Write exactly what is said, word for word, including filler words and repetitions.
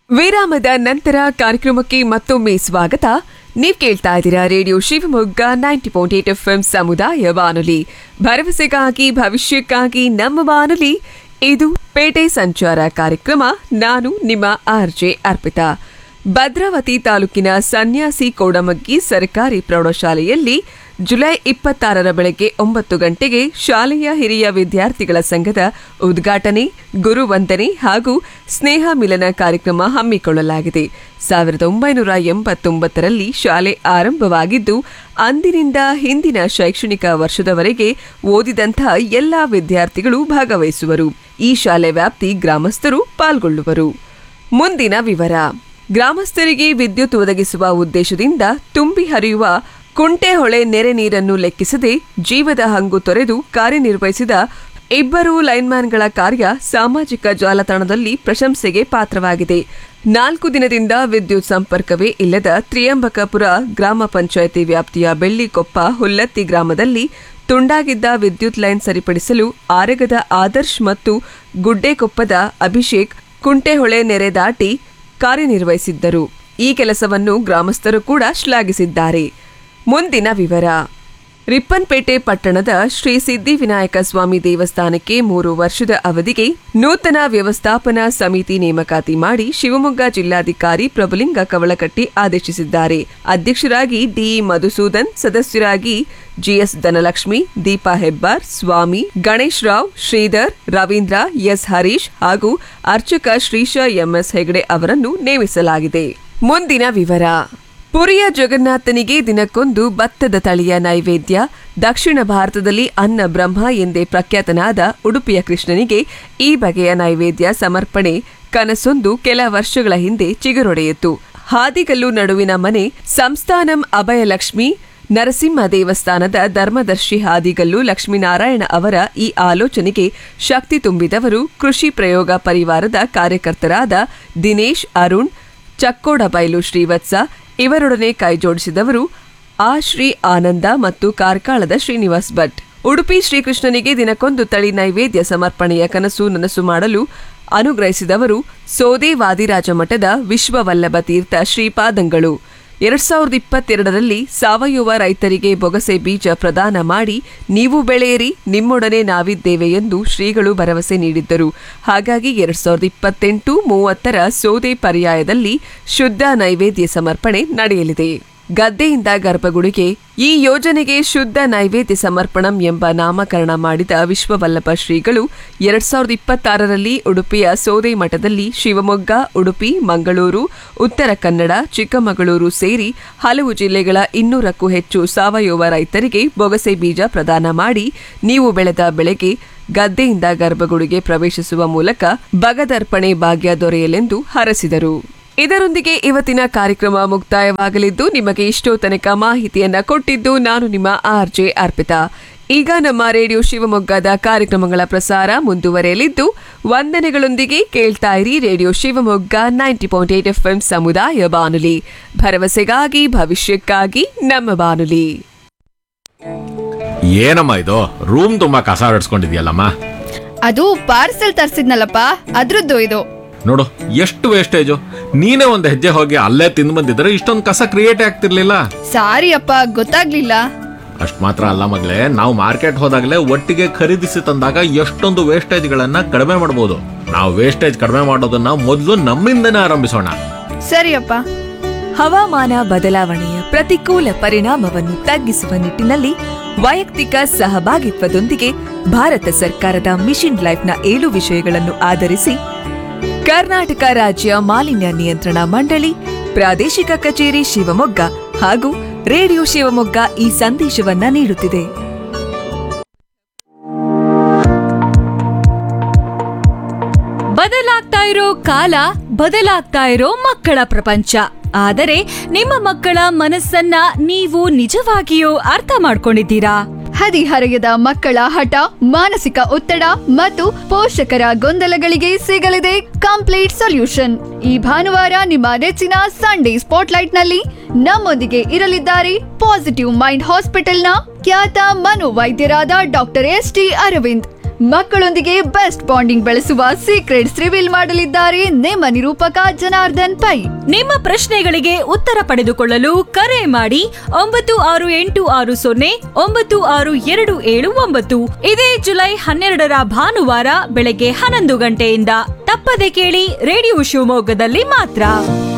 ವಿರಾಮದ ನಂತರ ಕಾರ್ಯಕ್ರಮಕ್ಕೆ ಮತ್ತೊಮ್ಮೆ ಸ್ವಾಗತ. ನೀವ್ ಕೇಳ್ತಾ ಇದ್ದೀರಾ radio Shivamogga ninety point eight F M ಸಮುದಾಯ ಬಾನುಲಿ, ಭರವಸೆಗಾಗಿ ಭವಿಷ್ಯಕ್ಕಾಗಿ ನಮ್ಮ ಬಾನುಲಿ. ಇದು ಪೇಟೆ ಸಂಚಾರ ಕಾರ್ಯಕ್ರಮ. ನಾನು ನಿಮ್ಮ ಆರ್ ಜೆ ಅರ್ಪಿತಾ. ಭದ್ರಾವತಿ ತಾಲೂಕಿನ ಸನ್ಯಾಸಿ ಕೋಡಮಗ್ಗಿ ಸರ್ಕಾರಿ ಪ್ರೌಢಶಾಲೆಯಲ್ಲಿ ಜುಲೈ ಇಪ್ಪತ್ತಾರರ ಬೆಳಗ್ಗೆ ಒಂಬತ್ತು ಗಂಟೆಗೆ ಶಾಲೆಯ ಹಿರಿಯ ವಿದ್ಯಾರ್ಥಿಗಳ ಸಂಘದ ಉದ್ಘಾಟನೆ, ಗುರುವಂದನೆ ಹಾಗೂ ಸ್ನೇಹ ಮಿಲನ ಕಾರ್ಯಕ್ರಮ ಹಮ್ಮಿಕೊಳ್ಳಲಾಗಿದೆ. ಸಾವಿರದ ಒಂಬೈನೂರ ಎಂಬತ್ತೊಂಬತ್ತರಲ್ಲಿ ಶಾಲೆ ಆರಂಭವಾಗಿದ್ದು, ಅಂದಿನಿಂದ ಹಿಂದಿನ ಶೈಕ್ಷಣಿಕ ವರ್ಷದವರೆಗೆ ಓದಿದಂತಹ ಎಲ್ಲಾ ವಿದ್ಯಾರ್ಥಿಗಳು ಭಾಗವಹಿಸುವರು. ಈ ಶಾಲೆ ವ್ಯಾಪ್ತಿ ಗ್ರಾಮಸ್ಥರು ಪಾಲ್ಗೊಳ್ಳುವರು. ಮುಂದಿನ ವಿವರ. ಗ್ರಾಮಸ್ಥರಿಗೆ ವಿದ್ಯುತ್ ಒದಗಿಸುವ ಉದ್ದೇಶದಿಂದ ತುಂಬಿ ಹರಿಯುವ ಕುಂಟೆಹೊಳೆ ನೆರೆ ನೀರನ್ನು ಲೆಕ್ಕಿಸದೆ ಜೀವದ ಹಂಗು ತೊರೆದು ಕಾರ್ಯನಿರ್ವಹಿಸಿದ ಇಬ್ಬರು ಲೈನ್ಮ್ಯಾನ್ಗಳ ಕಾರ್ಯ ಸಾಮಾಜಿಕ ಜಾಲತಾಣದಲ್ಲಿ ಪ್ರಶಂಸೆಗೆ ಪಾತ್ರವಾಗಿದೆ. ನಾಲ್ಕು ದಿನದಿಂದ ವಿದ್ಯುತ್ ಸಂಪರ್ಕವೇ ಇಲ್ಲದ ತ್ರಿಯಂಬಕಪುರ ಗ್ರಾಮ ಪಂಚಾಯಿತಿ ವ್ಯಾಪ್ತಿಯ ಬೆಳ್ಳಿಕೊಪ್ಪ ಹುಲ್ಲತ್ತಿ ಗ್ರಾಮದಲ್ಲಿ ತುಂಡಾಗಿದ್ದ ವಿದ್ಯುತ್ ಲೈನ್ ಸರಿಪಡಿಸಲು ಆರಗದ ಆದರ್ಶ್ ಮತ್ತು ಗುಡ್ಡೆಕೊಪ್ಪದ ಅಭಿಷೇಕ್ ಕುಂಟೆಹೊಳೆ ನೆರೆ ದಾಟಿ ಕಾರ್ಯನಿರ್ವಹಿಸಿದ್ದರು. ಈ ಕೆಲಸವನ್ನು ಗ್ರಾಮಸ್ಥರು ಕೂಡ ಶ್ಲಾಘಿಸಿದ್ದಾರೆ. ಮುಂದಿನ ವಿವರ. ರಿಪ್ಪನ್ಪೇಟೆ ಪಟ್ಟಣದ ಶ್ರೀ ಸಿದ್ಧಿವಿನಾಯಕ ಸ್ವಾಮಿ ದೇವಸ್ಥಾನಕ್ಕೆ ಮೂರು ವರ್ಷದ ಅವಧಿಗೆ ನೂತನ ವ್ಯವಸ್ಥಾಪನಾ ಸಮಿತಿ ನೇಮಕಾತಿ ಮಾಡಿ ಶಿವಮೊಗ್ಗ ಜಿಲ್ಲಾಧಿಕಾರಿ ಪ್ರಭುಲಿಂಗ ಕವಳಕಟ್ಟಿ ಆದೇಶಿಸಿದ್ದಾರೆ. ಅಧ್ಯಕ್ಷರಾಗಿ ಡಿ ಮಧುಸೂದನ್, ಸದಸ್ಯರಾಗಿ ಜಿಎಸ್ ಧನಲಕ್ಷ್ಮಿ, ದೀಪಾ ಹೆಬ್ಬಾರ್, ಸ್ವಾಮಿ, ಗಣೇಶ್ ರಾವ್, ಶ್ರೀಧರ್, ರವೀಂದ್ರ, ಎಸ್ ಹರೀಶ್ ಹಾಗೂ ಅರ್ಚಕ ಶ್ರೀಶ ಎಂಎಸ್ ಹೆಗಡೆ ಅವರನ್ನು ನೇಮಿಸಲಾಗಿದೆ. ಮುಂದಿನ ವಿವರ. ಪುರಿಯ ಜಗನ್ನಾಥನಿಗೆ ದಿನಕ್ಕೊಂದು ಭತ್ತದ ತಳಿಯ ನೈವೇದ್ಯ. ದಕ್ಷಿಣ ಭಾರತದಲ್ಲಿ ಅನ್ನ ಬ್ರಹ್ಮ ಎಂದೇ ಪ್ರಖ್ಯಾತನಾದ ಉಡುಪಿಯ ಕೃಷ್ಣನಿಗೆ ಈ ಬಗೆಯ ನೈವೇದ್ಯ ಸಮರ್ಪಣೆ ಕನಸೊಂದು ಕೆಲ ವರ್ಷಗಳ ಹಿಂದೆ ಚಿಗುರೊಡೆಯಿತು. ಹಾದಿಗಲ್ಲು ನಡುವಿನ ಮನೆ ಸಂಸ್ಥಾನಂ ಅಭಯಲಕ್ಷ್ಮಿ ನರಸಿಂಹ ದೇವಸ್ಥಾನದ ಧರ್ಮದರ್ಶಿ ಹಾದಿಗಲ್ಲು ಲಕ್ಷ್ಮೀನಾರಾಯಣ ಅವರ ಈ ಆಲೋಚನೆಗೆ ಶಕ್ತಿ ತುಂಬಿದವರು ಕೃಷಿ ಪ್ರಯೋಗ ಪರಿವಾರದ ಕಾರ್ಯಕರ್ತರಾದ ದಿನೇಶ್, ಅರುಣ್, ಚಕ್ಕೋಡಬೈಲು ಶ್ರೀವತ್ಸ ಇವರೊಡನೆ ಕೈಜೋಡಿಸಿದವರು ಆ ಶ್ರೀ ಆನಂದ ಮತ್ತು ಕಾರ್ಕಾಳದ ಶ್ರೀನಿವಾಸ್ ಭಟ್. ಉಡುಪಿ ಶ್ರೀಕೃಷ್ಣನಿಗೆ ದಿನಕ್ಕೊಂದು ತಳಿ ನೈವೇದ್ಯ ಸಮರ್ಪಣೆಯ ಕನಸು ನನಸು ಮಾಡಲು ಅನುಗ್ರಹಿಸಿದವರು ಸೋದೆ ವಾದಿರಾಜ ಮಠದ ವಿಶ್ವವಲ್ಲಭ ತೀರ್ಥ ಶ್ರೀಪಾದಂಗಳು. ಎರಡ್ ಸಾವಿರದ ಇಪ್ಪತ್ತೆರಡರಲ್ಲಿ ಸಾವಯವ ರೈತರಿಗೆ ಬೊಗಸೆ ಬೀಜ ಪ್ರದಾನ ಮಾಡಿ ನೀವು ಬೆಳೆಯಿರಿ, ನಿಮ್ಮೊಡನೆ ನಾವಿದ್ದೇವೆ ಎಂದು ಶ್ರೀಗಳು ಭರವಸೆ ನೀಡಿದ್ದರು. ಹಾಗಾಗಿ ಎರಡ್ ಸಾವಿರದ ಇಪ್ಪತ್ತೆಂಟು ಮೂವತ್ತರ ಸೋದೆ ಪರ್ಯಾಯದಲ್ಲಿ ಶುದ್ಧ ನೈವೇದ್ಯ ಸಮರ್ಪಣೆ ನಡೆಯಲಿದೆ. ಗದ್ದೆಯಿಂದ ಗರ್ಭಗುಡಿಗೆ ಈ ಯೋಜನೆಗೆ ಶುದ್ಧ ನೈವೇದ್ಯ ಸಮರ್ಪಣಂ ಎಂಬ ನಾಮಕರಣ ಮಾಡಿದ ವಿಶ್ವವಲ್ಲಭ ಶ್ರೀಗಳು ಎರಡ್ ಸಾವಿರದ ಇಪ್ಪತ್ತಾರರಲ್ಲಿ ಉಡುಪಿಯ ಸೋದೆ ಮಠದಲ್ಲಿ ಶಿವಮೊಗ್ಗ, ಉಡುಪಿ, ಮಂಗಳೂರು, ಉತ್ತರ ಕನ್ನಡ, ಚಿಕ್ಕಮಗಳೂರು ಸೇರಿ ಹಲವು ಜಿಲ್ಲೆಗಳ ಇನ್ನೂರಕ್ಕೂ ಹೆಚ್ಚು ಸಾವಯವ ರೈತರಿಗೆ ಬೊಗಸೆ ಬೀಜ ಪ್ರದಾನ ಮಾಡಿ ನೀವು ಬೆಳೆದ ಬೆಳೆಗೆ ಗದ್ದೆಯಿಂದ ಗರ್ಭಗುಡಿಗೆ ಪ್ರವೇಶಿಸುವ ಮೂಲಕ ಬಗದರ್ಪಣೆ ಭಾಗ್ಯ ದೊರೆಯಲೆಂದು ಹರಸಿದರು. ಇದರೊಂದಿಗೆ ಇವತ್ತಿನ ಕಾರ್ಯಕ್ರಮ ಮುಕ್ತಾಯವಾಗಲಿದ್ದು, ನಿಮಗೆ ಇಷ್ಟೋ ತನಕ ಮಾಹಿತಿಯನ್ನ ಕೊಟ್ಟಿದ್ದು ನಾನು ನಿಮ್ಮ ಆರ್ ಜೆ ಅರ್ಪಿತಾ. ಈಗ ನಮ್ಮ ರೇಡಿಯೋ ಶಿವಮೊಗ್ಗದ ಕಾರ್ಯಕ್ರಮಗಳ ಪ್ರಸಾರ ಮುಂದುವರೆಯಲಿದ್ದು, ವಂದನೆಗಳೊಂದಿಗೆ ಕೇಳ್ತಾ ಇರಿ radio Shivamogga ninety point eight F M ಸಮುದಾಯ ಬಾನುಲಿ, ಭರವಸೆಗಾಗಿ ಭವಿಷ್ಯಕ್ಕಾಗಿ ನಮ್ಮ ಬಾನುಲಿ. ಏನಮ್ಮ ಇದು ರೂಮ್ ತುಂಬಾ ಕಸ ಹೊಡ್ಸ್ಕೊಂಡಿದ್ಯಲ್ಲಮ್ಮ? ಅದು ಪಾರ್ಸೆಲ್ ತರ್ಸಿದ್ನಲ್ಲಪ್ಪ, ಅದ್ರದ್ದು ಇದು. ನೋಡು ಎಷ್ಟು ವೇಸ್ಟೇಜು. ನೀನೇ ಒಂದ್ ಹೆಜ್ಜೆ ಹೋಗಿ ಅಲ್ಲೇ ತಿಂದು ಬಂದಿದ್ರೆ ಇಷ್ಟೊಂದು ಕಸ ಕ್ರಿಯೇಟ್ ಆಗ್ತಿರ್ಲಿಲ್ಲ. ಸಾರಿ ಅಪ್ಪ, ಗೊತ್ತಾಗ್ಲಿಲ್ಲ. ಅಷ್ಟ್ ಮಾತ್ರ ಅಲ್ಲ ಮಗಳೇ, ನಾವು ಮಾರ್ಕೆಟ್ ಹೋದಾಗಲೇ ಒಟ್ಟಿಗೆ ಖರೀದಿಸಿ ತಂದಾಗ ಎಷ್ಟೊಂದು ವೇಸ್ಟೇಜ್ ಗಳನ್ನ ಕಡಿಮೆ ಮಾಡಬಹುದು. ನಾವು ವೇಸ್ಟೇಜ್ ಕಡಿಮೆ ಮಾಡೋದನ್ನ ಮೊದಲು ನಮ್ಮಿಂದನೇ ಆರಂಭಿಸೋಣ. ಸರಿಯಪ್ಪ. ಹವಾಮಾನ ಬದಲಾವಣೆಯ ಪ್ರತಿಕೂಲ ಪರಿಣಾಮವನ್ನು ತಗ್ಗಿಸುವ ನಿಟ್ಟಿನಲ್ಲಿ ವೈಯಕ್ತಿಕ ಸಹಭಾಗಿತ್ವದೊಂದಿಗೆ ಭಾರತ ಸರ್ಕಾರದ ಮಿಷನ್ ಲೈಫ್ನ ಏಳು ವಿಷಯಗಳನ್ನು ಆಧರಿಸಿ ಕರ್ನಾಟಕ ರಾಜ್ಯ ಮಾಲಿನ್ಯ ನಿಯಂತ್ರಣ ಮಂಡಳಿ, ಪ್ರಾದೇಶಿಕ ಕಚೇರಿ ಶಿವಮೊಗ್ಗ ಹಾಗೂ ರೇಡಿಯೋ ಶಿವಮೊಗ್ಗ ಈ ಸಂದೇಶವನ್ನ ನೀಡುತ್ತಿದೆ. ಬದಲಾಗ್ತಾ ಇರೋ ಕಾಲ, ಬದಲಾಗ್ತಾ ಇರೋ ಮಕ್ಕಳ ಪ್ರಪಂಚ. ಆದರೆ ನಿಮ್ಮ ಮಕ್ಕಳ ಮನಸ್ಸನ್ನ ನೀವು ನಿಜವಾಗಿಯೂ ಅರ್ಥ ಮಾಡ್ಕೊಂಡಿದ್ದೀರಾ? ಹದಿಹರೆಯದ ಮಕ್ಕಳ ಹಠ, ಮಾನಸಿಕ ಒತ್ತಡ ಮತ್ತು ಪೋಷಕರ ಗೊಂದಲಗಳಿಗೆ ಸಿಗಲಿದೆ ಕಂಪ್ಲೀಟ್ ಸೊಲ್ಯೂಷನ್. ಈ ಭಾನುವಾರ ನಿಮ್ಮ ನೆಚ್ಚಿನ ಸಂಡೇ ಸ್ಪಾಟ್ಲೈಟ್ ನಲ್ಲಿ ನಮ್ಮೊಂದಿಗೆ ಇರಲಿದ್ದಾರೆ ಪಾಸಿಟಿವ್ ಮೈಂಡ್ ಹಾಸ್ಪಿಟಲ್ನ ಖ್ಯಾತ ಮನೋವೈದ್ಯರಾದ ಡಾಕ್ಟರ್ ಎಸ್ ಟಿ ಅರವಿಂದ್. ಮಕ್ಕಳೊಂದಿಗೆ ಬೆಸ್ಟ್ ಬಾಂಡಿಂಗ್ ಬೆಳೆಸುವ ಸೀಕ್ರೆಟ್ಸ್ ರಿವೀಲ್ ಮಾಡಲಿದ್ದಾರೆ ನಿಮ್ಮ ನಿರೂಪಕ ಜನಾರ್ದನ್ ಪೈ. ನಿಮ್ಮ ಪ್ರಶ್ನೆಗಳಿಗೆ ಉತ್ತರ ಪಡೆದುಕೊಳ್ಳಲು ಕರೆ ಮಾಡಿ ಒಂಬತ್ತು ಆರು ಎಂಟು ಆರು ಸೊನ್ನೆ ಒಂಬತ್ತು ಆರು ಎರಡು ಏಳು ಒಂಬತ್ತು. ಇದೇ ಜುಲೈ ಹನ್ನೆರಡರ ಭಾನುವಾರ ಬೆಳಗ್ಗೆ ಹನ್ನೊಂದು ಗಂಟೆಯಿಂದ ತಪ್ಪದೆ ಕೇಳಿ ರೇಡಿಯೋ ಶಿವಮೊಗ್ಗದಲ್ಲಿ ಮಾತ್ರ.